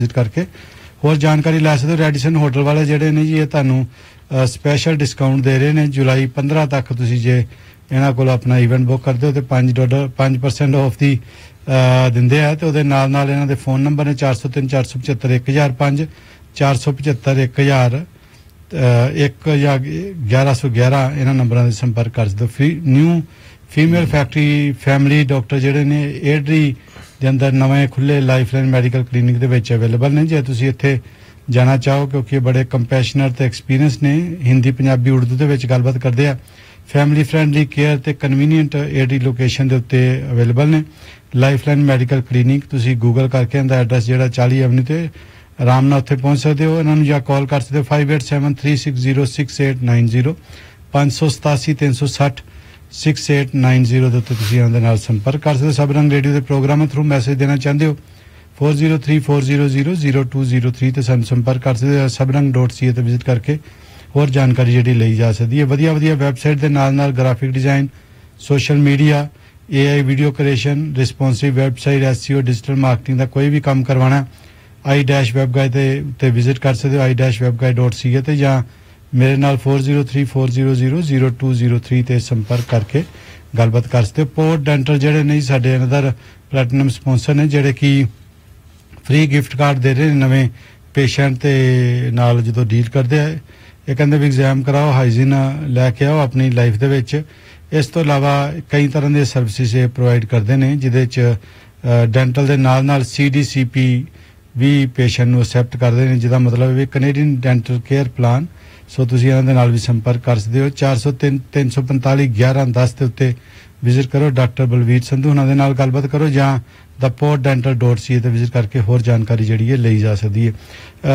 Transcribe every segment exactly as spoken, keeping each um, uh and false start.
Visit ਕਰਕੇ ਹੋਰ ਜਾਣਕਾਰੀ ਲੈ ਸਕਦੇ ਹੋ। ਰੈਡੀਸਨ ਹੋਟਲ ਵਾਲੇ ਜਿਹੜੇ ਨੇ ਜੀ ਇਹ ਤੁਹਾਨੂੰ ਸਪੈਸ਼ਲ ਡਿਸਕਾਊਂਟ ਦੇ ਰਹੇ ਨੇ ਜੁਲਾਈ ਪੰਦਰਾਂ ਤੱਕ। ਤੁਸੀਂ ਜੇ ਇਹਨਾਂ ਕੋਲ ਆਪਣਾ ਇਵੈਂਟ ਬੁੱਕ ਕਰਦੇ ਹੋ ਤੇ ਪੰਜ ਡਾਲਰ ਪੰਜ ਪਰਸੈਂਟ ਆਫ ਦੀ ਦਿੰਦੇ ਆ। ਤੇ ਉਹਦੇ ਨਾਲ ਨਾਲ ਇਹਨਾਂ ਦੇ ਫੋਨ ਨੰਬਰ ਨੇ ਚਾਰ ਸੌ ਤਿੰਨ ਚਾਰ ਸੌ ਪਚੱਤਰ ਇੱਕ ਹਜ਼ਾਰ ਪੰਜ ਚਾਰ ਸੌ ਪਚੱਤਰ ਇੱਕ ਹਜ਼ਾਰ ਇੱਕ ਜਾਂ ਗਿਆਰਾਂ ਸੌ ਗਿਆਰਾਂ ਇਹਨਾਂ ਨੰਬਰਾਂ ਦੇ ਸੰਪਰਕ ਕਰ ਸਕਦੇ ਹੋ। ਫੀ new female factory family doctor ਜਿਹੜੇ ਨੇ ਏਡਰੀ ਦੇ ਅੰਦਰ ਨਵੇਂ ਖੁੱਲੇ ਲਾਈਫਲਾਈਨ ਮੈਡੀਕਲ ਕਲੀਨਿਕ ਦੇ ਵਿੱਚ ਅਵੇਲੇਬਲ ਨੇ। ਜੇ ਤੁਸੀਂ ਇੱਥੇ ਜਾਣਾ ਚਾਹੋ ਕਿਉਂਕਿ ਇਹ ਬੜੇ ਕੰਪੈਸ਼ਨੇਟ ਤੇ ਐਕਸਪੀਰੀਅੰਸ ਨੇ, ਹਿੰਦੀ ਪੰਜਾਬੀ ਉਰਦੂ ਦੇ ਵਿੱਚ ਗੱਲਬਾਤ ਕਰਦੇ ਆ। ਫੈਮਿਲੀ ਫਰੈਂਡਲੀ ਕੇਅਰ ਤੇ ਕਨਵੀਨੀਅੰਟ ਏਡੀ ਲੋਕੇਸ਼ਨ ਦੇ ਉੱਤੇ ਅਵੇਲੇਬਲ ਨੇ ਲਾਈਫਲਾਈਨ ਮੈਡੀਕਲ ਕਲੀਨਿਕ। ਤੁਸੀਂ ਗੂਗਲ ਕਰਕੇ ਇਹਦਾ ਐਡਰੈਸ ਜਿਹੜਾ ਚਾਲੀ ਐਵਨਿਊ ਤੇ ਆਰਾਮ ਨਾਲ ਉੱਥੇ ਪਹੁੰਚ ਸਕਦੇ ਹੋ। ਇਹਨਾਂ ਨੂੰ ਜਾਂ ਕਾਲ ਕਰ ਸਕਦੇ ਹੋ five eight seven three six zero six eight nine zero ਪੰਜ ਸੌ ਸਤਾਸੀ ਤਿੰਨ ਸੌ ਸੱਠ ਸਿਕਸ ਏਟ ਨਾਈਨ ਜ਼ੀਰੋ ਦੇ ਉੱਤੇ ਤੁਸੀਂ ਇਹਨਾਂ ਦੇ ਨਾਲ ਸੰਪਰਕ ਕਰ ਸਕਦੇ ਹੋ। ਸਬ ਰੰਗ ਰੇਡੀਓ ਦੇ ਪ੍ਰੋਗਰਾਮਾਂ ਥਰੂ ਮੈਸੇਜ ਦੇਣਾ ਚਾਹੁੰਦੇ ਹੋ four zero three four zero zero zero two zero three ਤੇ ਸਾਨੂੰ ਸੰਪਰਕ ਕਰ ਸਕਦੇ ਹੋ। ਸਬ ਰੰਗ ਡੋਟ ਸੀ ਏ ਤੇ ਵਿਜ਼ਿਟ ਕਰਕੇ ਹੋਰ ਜਾਣਕਾਰੀ ਜਿਹੜੀ ਲਈ ਜਾ ਸਕਦੀ ਹੈ। ਵਧੀਆ ਵਧੀਆ ਵੈਬਸਾਈਟ ਦੇ ਨਾਲ ਨਾਲ ਗ੍ਰਾਫਿਕ ਡਿਜ਼ਾਈਨ, ਸੋਸ਼ਲ ਮੀਡੀਆ, ਏ ਆਈ video creation, ਰਿਸਪੌਂਸਿਵ website, S E ਓ, ਡਿਜੀਟਲ ਮਾਰਕੀਟਿੰਗ ਦਾ ਕੋਈ ਵੀ ਕੰਮ ਕਰਵਾਉਣਾ ਆਈ ਡੈਸ਼ ਵੈਬ ਗਾਈਡ ਦੇ ਉੱਤੇ ਵਿਜ਼ਿਟ ਕਰ ਸਕਦੇ ਹੋ ਆਈ ਡੈਸ਼ ਵੈਬ ਗਾਈਡ ਡੋਟ ਸੀ ਏ ਤੇ ਜਾਂ ਮੇਰੇ ਨਾਲ four zero three four zero zero zero two zero three ਤੇ ਸੰਪਰਕ ਕਰਕੇ ਗੱਲਬਾਤ ਕਰ ਸਕਦੇ ਹੋ। ਪੋਰਟ ਡੈਂਟਲ ਜਿਹੜੇ ਨੇ ਸਾਡੇ ਅਨਦਰ ਪਲੈਟੀਨਮ ਸਪਾਂਸਰ ਨੇ ਜਿਹੜੇ ਕਿ ਫ੍ਰੀ ਗਿਫਟ ਕਾਰਡ ਦੇ ਰਹੇ ਨੇ ਨਵੇਂ ਪੇਸ਼ੈਂਟ ਤੇ ਨਾਲ ਜਦੋਂ ਡੀਲ ਕਰਦੇ ਆ। ਇਹ ਕਹਿੰਦੇ ਵੀ ਐਗਜ਼ਾਮ ਕਰਾਓ, ਹਾਈਜੀਨ ਲੈ ਕੇ ਆਓ ਆਪਣੀ ਲਾਈਫ ਦੇ ਵਿੱਚ। ਇਸ ਤੋਂ ਇਲਾਵਾ ਕਈ ਤਰ੍ਹਾਂ ਦੇ ਸਰਵਿਸਿਜ਼ ਇਹ ਪ੍ਰੋਵਾਈਡ ਕਰਦੇ ਨੇ ਜਿਹਦੇ 'ਚ ਡੈਂਟਲ ਦੇ ਨਾਲ ਨਾਲ ਸੀ ਡੀ ਸੀ ਪੀ ਵੀ ਪੇਸ਼ੈਂਟ ਨੂੰ ਅਸੈਪਟ ਕਰਦੇ ਨੇ, ਜਿਹਦਾ ਮਤਲਬ ਹੈ ਕੈਨੇਡੀਅਨ ਡੈਂਟਲ ਕੇਅਰ ਪਲਾਨ। ਸੋ ਤੁਸੀਂ ਇਹਨਾਂ ਦੇ ਨਾਲ ਵੀ ਸੰਪਰਕ ਕਰ ਸਕਦੇ ਹੋ। ਚਾਰ ਸੌ ਤਿੰਨ ਤਿੰਨ ਸੌ ਪੰਤਾਲੀ ਗਿਆਰਾਂ ਦਸ ਦੇ ਉੱਤੇ ਵਿਜ਼ਿਟ ਕਰੋ। ਡਾਕਟਰ ਬਲਵੀਰ ਸੰਧੂ ਉਹਨਾਂ ਦੇ ਨਾਲ ਗੱਲਬਾਤ ਕਰੋ ਜਾਂ ਦਾ ਪੋਰਟ ਡੈਂਟਲ ਡੋਟ ਸੀ ਤੇ ਵਿਜ਼ਿਟ ਕਰਕੇ ਹੋਰ ਜਾਣਕਾਰੀ ਜਿਹੜੀ ਹੈ ਲਈ ਜਾ ਸਕਦੀ ਹੈ।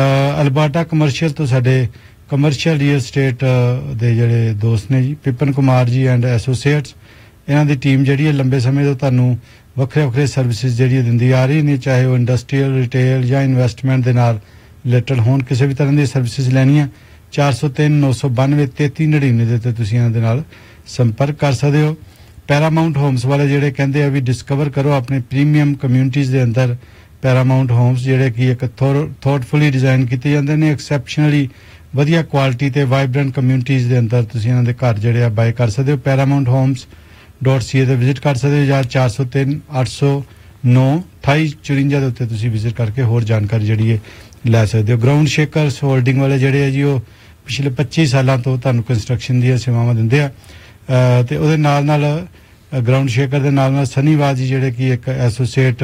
ਅਲਬਰਟਾ ਕਮਰਸ਼ੀਅਲ ਤੋਂ ਸਾਡੇ ਕਮਰਸ਼ੀਅਲ ਰੀਅਲ ਸਟੇਟ ਦੇ ਜਿਹੜੇ ਦੋਸਤ ਨੇ ਜੀ ਪਿਪਨ ਕੁਮਾਰ ਜੀ ਐਂਡ ਐਸੋਸੀਏਟਸ, ਇਹਨਾਂ ਦੀ ਟੀਮ ਜਿਹੜੀ ਹੈ ਲੰਬੇ ਸਮੇਂ ਤੋਂ ਤੁਹਾਨੂੰ ਵੱਖਰੇ ਵੱਖਰੇ ਸਰਵਿਸਿਜ਼ ਜਿਹੜੀ ਦਿੰਦੀ ਆ ਰਹੀ ਨੇ, ਚਾਹੇ ਉਹ ਇੰਡਸਟਰੀਅਲ, ਰਿਟੇਲ ਜਾਂ ਇਨਵੈਸਟਮੈਂਟ ਦੇ ਨਾਲ ਰਿਲੇਟਡ ਹੋਣ। ਕਿਸੇ ਵੀ ਤਰ੍ਹਾਂ ਦੀ ਸਰਵਿਸਿਜ਼ ਲੈਣੀਆਂ ਚਾਰ ਸੌ ਤਿੰਨ ਨੌ ਸੌ ਬਾਨਵੇਂ ਤੇਤੀ ਨੜਿਨਵੇਂ ਦੇ ਉੱਤੇ ਤੁਸੀਂ ਇਹਨਾਂ ਦੇ ਨਾਲ ਸੰਪਰਕ ਕਰ ਸਕਦੇ ਹੋ। ਪੈਰਾਮਾਊਂਟ ਹੋਮਸ ਵਾਲੇ ਜਿਹੜੇ ਕਹਿੰਦੇ ਆ ਵੀ ਡਿਸਕਵਰ ਕਰੋ ਆਪਣੇ ਪ੍ਰੀਮੀਅਮ ਕਮਿਊਨਿਟੀਜ਼ ਦੇ ਅੰਦਰ ਪੈਰਾਮਾਊਂਟ ਹੋਮਸ ਜਿਹੜੇ ਕਿ ਇੱਕ ਥੋਟਫੁਲੀ ਡਿਜ਼ਾਈਨ ਕੀਤੇ ਜਾਂਦੇ ਨੇ, ਐਕਸੈਪਸ਼ਨਲੀ ਵਧੀਆ ਕੁਆਲਿਟੀ ਤੇ ਵਾਈਬ੍ਰੈਂਟ ਕਮਿਊਨਿਟੀਜ਼ ਦੇ ਅੰਦਰ ਤੁਸੀਂ ਇਹਨਾਂ ਦੇ ਘਰ ਜਿਹੜੇ ਆ ਬਾਏ ਕਰ ਸਕਦੇ ਹੋ। ਪੈਰਾਮਾਊਂਟ ਹੋਮਸ ਡੋਟ ਸੀ ਏ ਤੇ ਵਿਜ਼ਿਟ ਕਰ ਸਕਦੇ ਹੋ ਜਾਂ ਚਾਰ ਸੌ ਤਿੰਨ ਅੱਠ ਸੌ ਨੌ ਅਠਾਈ ਚੁਰੰਜਾ ਦੇ ਉੱਤੇ ਤੁਸੀਂ ਵਿਜ਼ਿਟ ਕਰਕੇ ਹੋਰ ਜਾਣਕਾਰੀ ਜਿਹੜੀ ਹੈ ਲੈ ਸਕਦੇ ਹੋ। ਗਰਾਊਂਡ ਸ਼ੇਕਰਸ ਹੋਲਡਿੰਗ ਵਾਲੇ ਜਿਹੜੇ ਆ ਜੀ ਉਹ ਪਿਛਲੇ ਪੱਚੀ ਸਾਲਾਂ ਤੋਂ ਤੁਹਾਨੂੰ ਕੰਸਟਰਕਸ਼ਨ ਦੀਆਂ ਸੇਵਾਵਾਂ ਦਿੰਦੇ ਆ ਤੇ ਉਹਦੇ ਨਾਲ ਨਾਲ ਗਰਾਊਂਡ ਸ਼ੇਕਰ ਦੇ ਨਾਲ ਨਾਲ ਸਨੀਵਾਜ ਜੀ ਜਿਹੜੇ ਕਿ ਇੱਕ ਐਸੋਸੀਏਟ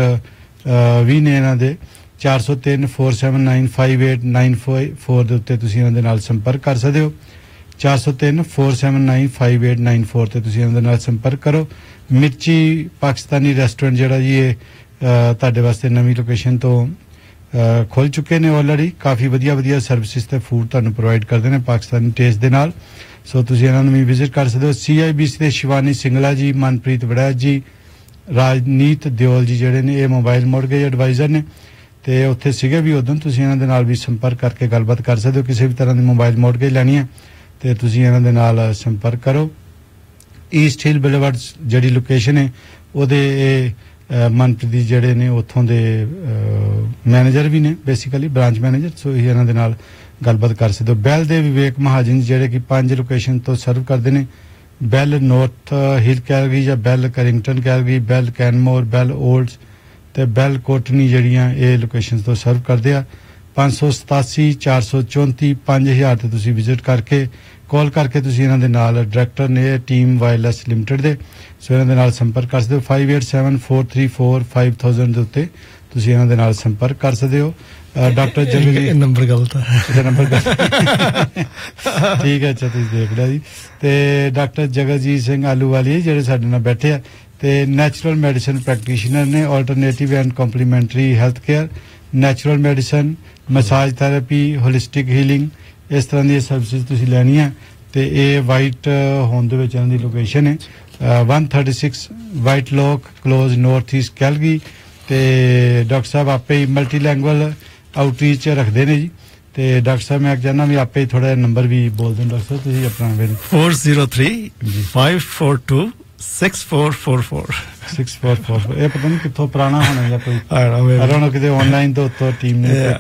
ਵੀ ਨੇ ਇਹਨਾਂ ਦੇ ਚਾਰ ਸੌ ਤਿੰਨ four seven nine five eight nine four ਦੇ ਉੱਤੇ ਤੁਸੀਂ ਇਹਨਾਂ ਦੇ ਨਾਲ ਸੰਪਰਕ ਕਰ ਸਕਦੇ ਹੋ। ਚਾਰ ਸੌ ਤਿੰਨ four seven nine five eight nine four ਤੇ ਤੁਸੀਂ ਇਹਨਾਂ ਦੇ ਨਾਲ ਸੰਪਰਕ ਕਰੋ। ਮਿਰਚੀ ਪਾਕਿਸਤਾਨੀ ਰੈਸਟੋਰੈਂਟ ਜਿਹੜਾ ਜੀ ਇਹ ਤੁਹਾਡੇ ਵਾਸਤੇ ਨਵੀਂ ਲੋਕੇਸ਼ਨ ਤੋਂ ਖੁੱਲ ਚੁੱਕੇ ਨੇ ਆਲਰੇਡੀ। ਕਾਫੀ ਵਧੀਆ ਵਧੀਆ ਸਰਵਿਸਿਜ਼ ਤੇ ਫੂਡ ਤੁਹਾਨੂੰ ਪ੍ਰੋਵਾਈਡ ਕਰਦੇ ਨੇ ਪਾਕਿਸਤਾਨੀ ਟੇਸਟ ਦੇ ਨਾਲ। ਸੋ ਤੁਸੀਂ ਇਹਨਾਂ ਨੂੰ ਵੀ ਵਿਜ਼ਿਟ ਕਰ ਸਕਦੇ ਹੋ। ਸੀ ਆਈ ਬੀ ਸੀ ਦੇ ਸ਼ਿਵਾਨੀ ਸਿੰਗਲਾ ਜੀ, ਮਨਪ੍ਰੀਤ ਵੜੈਚ ਜੀ, ਰਾਜਨੀਤ ਦਿਓਲ ਜੀ ਜਿਹੜੇ ਨੇ ਇਹ ਮੋਬਾਈਲ ਮੋਰਗੇਜ ਐਡਵਾਈਜ਼ਰ ਨੇ ਤੇ ਉੱਥੇ ਸੀਗੇ ਵੀ ਉਦੋਂ। ਤੁਸੀਂ ਇਹਨਾਂ ਦੇ ਨਾਲ ਵੀ ਸੰਪਰਕ ਕਰਕੇ ਗੱਲਬਾਤ ਕਰ ਸਕਦੇ ਹੋ। ਕਿਸੇ ਵੀ ਤਰ੍ਹਾਂ ਦੀ ਮੋਬਾਈਲ ਮੋਰਗੇਜ ਲੈਣੀ ਹੈ ਤੇ ਤੁਸੀਂ ਇਹਨਾਂ ਦੇ ਨਾਲ ਸੰਪਰਕ ਕਰੋ। ਈਸਟ ਹਿੱਲ ਬੁਲੇਵਾਰਡ ਜਿਹੜੀ ਲੋਕੇਸ਼ਨ ਹੈ ਉਹਦੇ ਇਹ ਮਨਪ੍ਰੀਤ ਜੀ ਜਿਹੜੇ ਨੇ ਉੱਥੋਂ ਦੇ ਮੈਨੇਜਰ ਵੀ ਨੇ, ਬੇਸਿਕਲੀ ਬ੍ਰਾਂਚ ਮੈਨੇਜਰ। ਸੋ ਇਹ ਇਹਨਾਂ ਦੇ ਨਾਲ ਗੱਲਬਾਤ ਕਰ ਸਕਦੇ ਹੋ। ਬੈਲ ਦੇ ਵਿਵੇਕ ਮਹਾਜਨ ਜਿਹੜੇ ਕਿ ਪੰਜ ਲੋਕੇਸ਼ਨ ਤੋਂ ਸਰਵ ਕਰਦੇ ਨੇ, ਬੈਲ ਨੌਰਥ ਹਿੱਲ ਕੈਲਗਰੀ ਜਾਂ ਬੈਲ ਕਰਿੰਗਟਨ ਕੈਲਗਰੀ, ਬੈਲ ਕੈਨਮੋਰ, ਬੈਲ ਓਲਡਸ ਤੇ ਬੈਲ ਕੋਟਨੀ ਜਿਹੜੀਆਂ ਇਹ ਲੋਕੇਸ਼ਨ ਤੋਂ ਸਰਵ ਕਰਦੇ ਆ। ਪੰਜ ਸੌ ਸਤਾਸੀ ਚਾਰ ਸੌ ਚੌਂਤੀ ਪੰਜ ਹਜ਼ਾਰ ਤੇ ਤੁਸੀਂ ਵਿਜ਼ਿਟ ਕਰਕੇ ਕਾਲ ਕਰਕੇ ਤੁਸੀਂ ਇਹਨਾਂ ਦੇ ਨਾਲ ਡਾਇਰੈਕਟਰ ਨੇ ਟੀਮ ਵਾਇਰਲੈਸ ਲਿਮਟਿਡ ਦੇ, ਸੋ ਇਹਨਾਂ ਦੇ ਨਾਲ ਸੰਪਰਕ ਕਰ ਸਕਦੇ ਹੋ। Five eight seven four three four five thousand ਦੇ ਉੱਤੇ ਤੁਸੀਂ ਇਹਨਾਂ ਦੇ ਨਾਲ ਸੰਪਰਕ ਕਰ ਸਕਦੇ ਹੋ। ਡਾਕਟਰ ਜਗਜੀਤ ਨੰਬਰ ਗਲਤ ਹੈ ਨੰਬਰ ਠੀਕ ਹੈ, ਅੱਛਾ ਤੁਸੀਂ ਦੇਖ ਲਿਆ ਜੀ। ਤੇ ਡਾਕਟਰ ਜਗਜੀਤ ਸਿੰਘ ਆਲੂਵਾਲੀ ਜਿਹੜੇ ਸਾਡੇ ਨਾਲ ਬੈਠੇ ਆ ਤੇ ਨੈਚੁਰਲ ਮੈਡੀਸਨ ਪ੍ਰੈਕਟੀਸ਼ਨਰ ਨੇ, alternative and complimentary health care, natural medicine, massage therapy, holistic healing, ਇਸ ਤਰ੍ਹਾਂ ਦੀਆਂ ਸਰਵਿਸਿਜ਼ ਤੁਸੀਂ ਲੈਣੀਆਂ ਤੇ ਇਹ ਵਾਈਟ ਹੋਮ ਦੇ ਵਿੱਚ ਇਹਨਾਂ ਦੀ ਲੋਕੇਸ਼ਨ ਹੈ one thirty-six ਵਾਈਟ ਲੋਕ ਕਲੋਜ਼ ਨਾਰਥ ਈਸਟ ਕੈਲਗਰੀ। ਤੇ ਡਾਕਟਰ ਸਾਹਿਬ ਆਪੇ ਹੀ ਮਲਟੀ ਲੈਂਗੁਅਲ ਆਊਟਰੀਚ ਰੱਖਦੇ ਨੇ ਜੀ। ਤੇ ਡਾਕਟਰ ਸਾਹਿਬ ਮੈਂ ਚਾਹੁੰਦਾ ਵੀ ਆਪੇ ਥੋੜਾ ਜਿਹਾ ਨੰਬਰ ਵੀ ਬੋਲ ਦਿਓ ਡਾਕਟਰ ਸਾਹਿਬ ਤੁਸੀਂ ਆਪਣਾ। Four zero three five four two six four four four six four four ਇਹ ਪਤਾ ਨਹੀਂ ਕਿੱਥੋਂ ਪੁਰਾਣਾ ਹੋਣਾ ਜਾਂ ਕੋਈ ਕਿਤੇ ਆਨਲਾਈਨ ਤੋਂ ਉੱਤੋਂ ਟੀਮ ਨੇ